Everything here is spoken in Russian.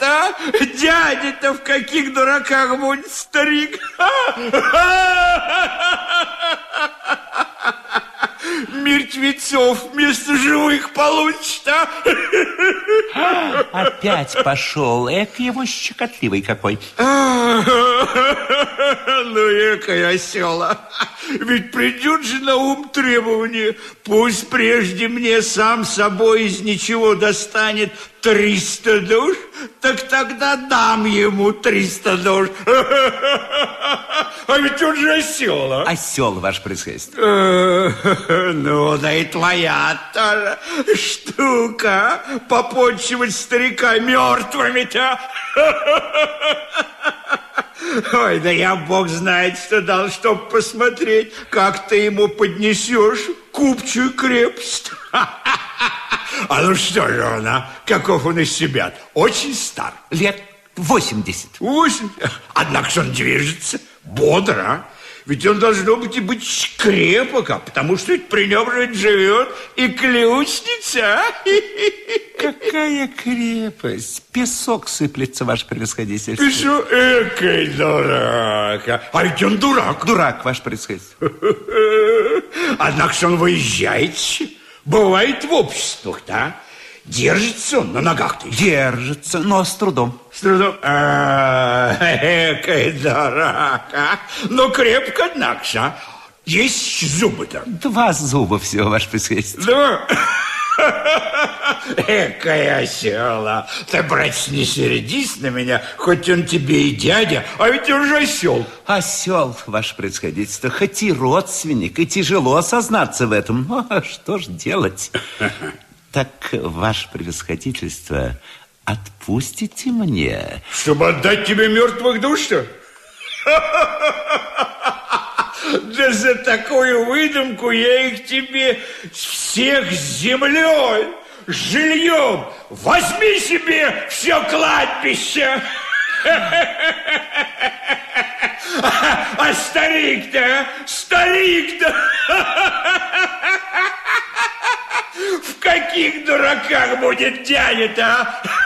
дурак-то? Дядя-то в каких дураках будет, старик? Мертвецов вместо живых получит, а? Опять пошел. Эк, его щекотливый какой. Ну, экая осела. Ведь придет же на ум требование. Пусть прежде мне сам собой из ничего достанет 300 душ, так тогда дам ему 300 душ. А ведь он же осел, а? Осел, ваше происходительство. Ну, да и твоя тоже штука. Попотчевать старика мертвыми-то. Ой, да я, бог знает, что дал, чтоб посмотреть, как ты ему поднесешь купчую крепость. А ну что же он, а? Каков он из себя? Очень стар. Лет 80. 80? Однако же он движется бодро, а? Ведь он, должно быть крепок, а потому что при нем же живет и ключница. Какая крепость? Песок сыплется, ваше превосходительство. Песок? Экой дурак. А ведь он дурак. Дурак, ваше превосходительство. Однако же он выезжает. Бывает в обществах, да? Держится он на ногах-то? Держится, но с трудом. С трудом? Экой дурак, а? Но крепко, однако же, а? Есть зубы-то? 2 зуба всего, ваше превосходительство. Да? Экая осела. Ты, братец, не сердись на меня, хоть он тебе и дядя, а ведь он же осел. Осел, ваше превосходительство, хоть и родственник, и тяжело осознаться в этом. Ну, а что ж делать? Так, ваше превосходительство, отпустите мне. Чтобы отдать тебе мертвых душ-то? Да за такую выдумку я их тебе всех с землей, с жильем. Возьми себе все кладбище. А старик-то, старик-то... В каких дураках будет дядя-то, а?